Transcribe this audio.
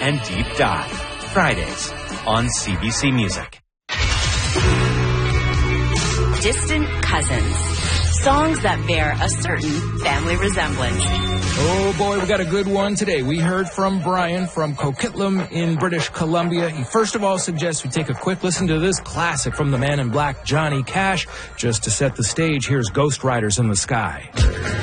and Deep Dive. Fridays on CBC Music. Distant Cousins. Songs that bear a certain family resemblance. Oh boy, we got a good one today. We heard from Brian from Coquitlam in British Columbia. He first of all suggests we take a quick listen to this classic from the Man in Black, Johnny Cash. Just to set the stage, here's Ghost Riders in the Sky.